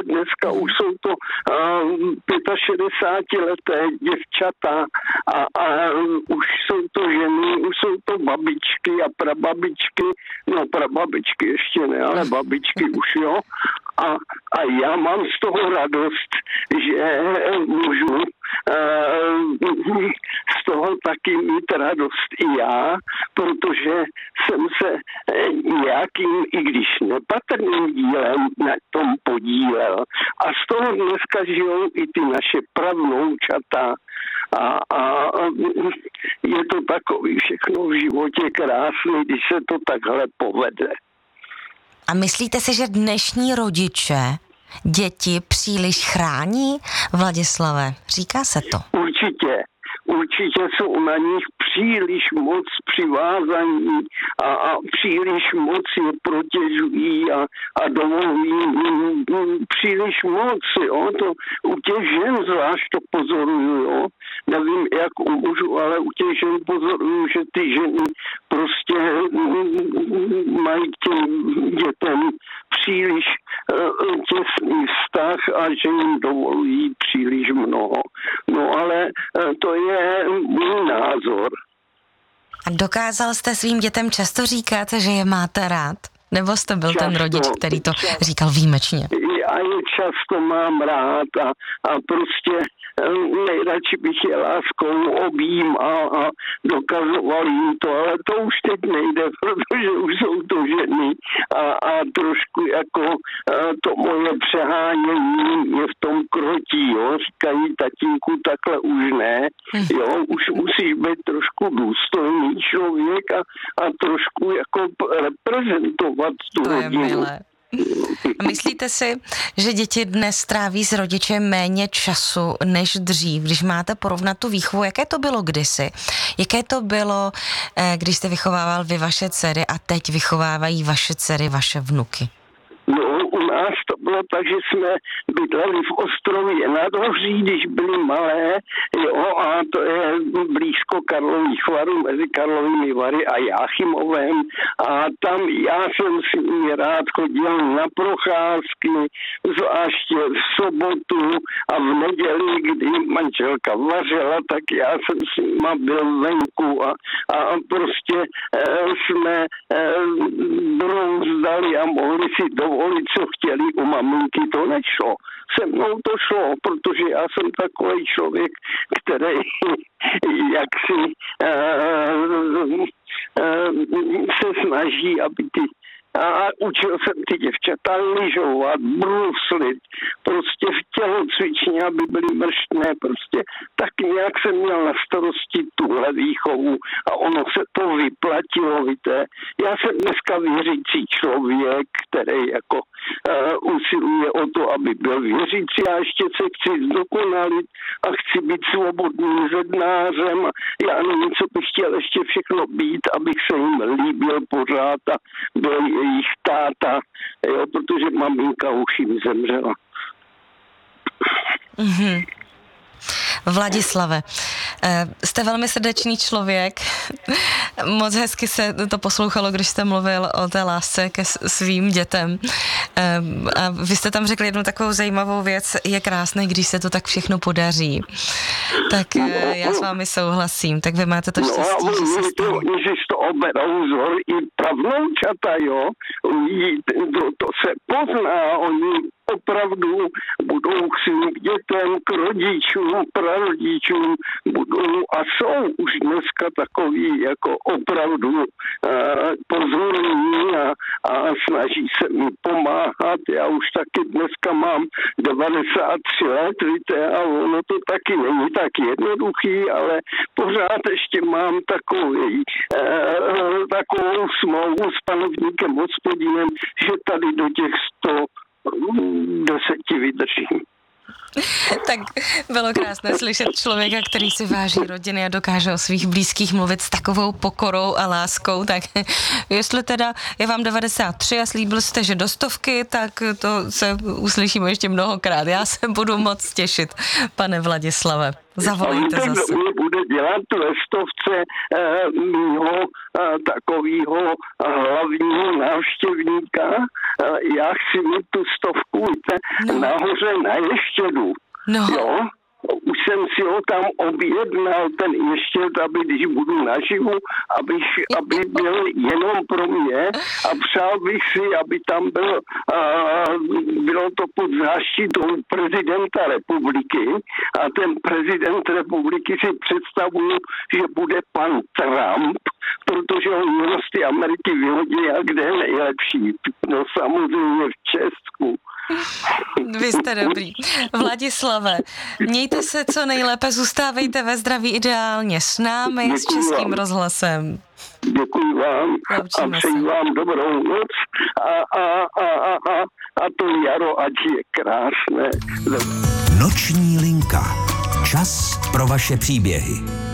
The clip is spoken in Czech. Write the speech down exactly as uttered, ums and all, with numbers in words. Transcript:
dneska už jsou to šedesátileté děvčata a, a už jsou to ženy, už jsou to babičky a prababičky, no prababičky ještě ne, ale babičky už jo. A, a já mám z toho radost, že můžu uh, z toho taky mít radost i já, protože jsem se nějakým, i když nepatrným dílem na tom podílel. A z toho dneska žijou i ty naše pravnoučata. A, a je to takový všechno v životě krásný, když se to takhle povede. A myslíte si, že dnešní rodiče děti příliš chrání, Vladislave? Říká se to. Určitě. Určitě jsou na nich příliš moc přivázaní a, a příliš moc je protěžují a, a dovolují jim příliš moc, jo. To u těch žen zvlášť to pozoruju, jo. Nevím, jak u mužů, ale u těch žen pozoruju, že ty ženy prostě mají k těm dětem příliš těsný vztah a že jim dovolují příliš mnoho. No ale to je můj názor. A dokázal jste svým dětem často říkat, že je máte rád? Nebo jste byl často, ten rodič, který to často říkal výjimečně? Já je často mám rád a, a prostě nejradši bych je láskou objímal a dokazoval jim to, ale to už teď nejde, protože už jsou to ženy a, a trošku jako a to moje přehánění je v tom krotí, jo, říkají tatínku, takhle už ne, jo, už musíš být trošku důstojný člověk a, a trošku jako reprezentovat tu to rodinu. Je milé. A myslíte si, že děti dnes tráví s rodičem méně času než dřív, když máte porovnat tu výchovu? Jaké to bylo kdysi? Jaké to bylo, když jste vychovával vy vaše dcery a teď vychovávají vaše dcery vaše vnuky? No, u nás to bylo tak, že jsme bydleli v Ostrově nad Ohří, když byli malé, jo, a to je blízko Karlových Varů, mezi Karlovými Vary a Jáchymovem. A tam já jsem si nimi rád chodil na procházky, zvláště v sobotu a v neděli, kdy manželka vařila, tak já jsem s nima byl venku a, a prostě e, jsme e, brouzdali a mohli si dovolit, co chtěli u maminky, to nešlo. Se mnou to šlo, protože já jsem takový člověk, který jaksi uh, uh, se snaží, aby ty a učil jsem ty děvčata lyžovat, bruslit, prostě v tělocvičně, aby byly mrštné, prostě tak nějak jsem měl na starosti tuhle výchovu a ono se to vyplatilo, víte. Já jsem dneska věřící člověk, který jako uh, usiluje o to, aby byl věřící a ještě se chci zdokonalit a chci být svobodným zednářem. Já nevím, co bych chtěl ještě všechno být, abych se jim líbil pořád a byl jejich táta, jo, protože maminka už jim zemřela. Mm-hmm. Vladislave, jste velmi srdečný člověk. Moc hezky se to poslouchalo, když jste mluvil o té lásce ke svým dětem. A vy jste tam řekli jednu takovou zajímavou věc, je krásné, když se to tak všechno podaří. Tak já s vámi souhlasím, tak vy máte to štěstí, no, že se stane. Když to oberou vzor i pravnoučata, jo, to, to se pozná, oni opravdu budou k svým dětem, k rodičům, prarodičům, budou a jsou už dneska takový jako opravdu uh, pozorní a, a snaží se mi pomáhat. Já už taky dneska mám devadesát tři let, víte, a ono to taky není tak jednoduchý, ale pořád ještě mám takový, uh, takovou smlouvu s panovníkem Hospodinem, že tady do těch sto deseti vydržím. Tak bylo krásné slyšet člověka, který si váží rodiny a dokáže o svých blízkých mluvit s takovou pokorou a láskou, tak jestli teda je vám devadesát tři a slíbil jste, že do stovky, tak to se uslyšíme ještě mnohokrát. Já se budu moc těšit, pane Vladislave. Zavolejte zase. bude dělat ve stovce eh, mýho eh, takového hlavního návštěvníka. Eh, já chci mít tu stovku víte, no. nahoře na Ještědu. No. Jo? Už jsem si ho tam objednal, ten ještě, aby když budu naživu, abych, aby byl jenom pro mě a přál bych si, aby tam byl, uh, bylo to pod záštitou prezidenta republiky a ten prezident republiky si představuju, že bude pan Trump, protože on jenom z té Ameriky vyhodí a kde je nejlepší. No samozřejmě v Česku. Vy jste dobrý. Vladislave, mějte se co nejlépe, zůstávejte ve zdraví ideálně s námi, děkuji s Českým vám. Rozhlasem. Děkuji vám Loučíme a přeji se. vám dobrou noc a, a, a, a, a, a to jaro, ať je krásné. Noční linka. Čas pro vaše příběhy.